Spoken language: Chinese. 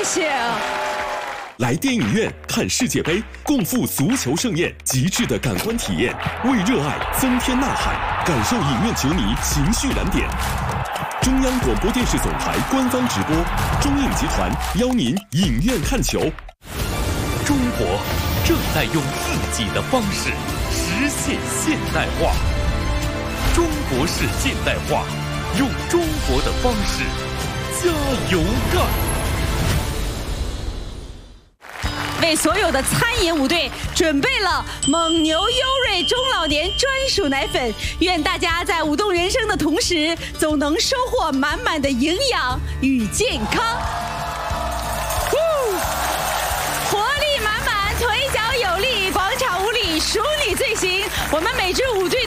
谢啊！ 来电影院看世界杯，共赴足球盛宴，极致的感官体验，为热爱增添呐喊，感受影院球迷情绪燃点。中央广播电视总台官方直播，中影集团邀您影院看球。 中国正在用自己的方式实现现代化，中国式现代化，用中国的方式加油干！ 为所有的餐饮舞队准备了蒙牛优瑞中老年专属奶粉，愿大家在舞动人生的同时，总能收获满满的营养与健康。活力满满，腿脚有力，广场舞里数你最行。我们每支舞队